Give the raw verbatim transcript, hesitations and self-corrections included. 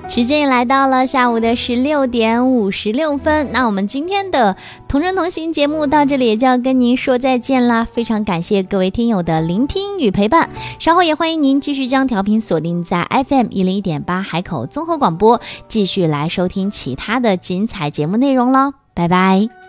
时间也来到了下午的十六点五十六分，那我们今天的同声同行节目到这里也就要跟您说再见啦，非常感谢各位听友的聆听与陪伴，稍后也欢迎您继续将调频锁定在 F M 一零一点八海口综合广播，继续来收听其他的精彩节目内容咯，拜拜。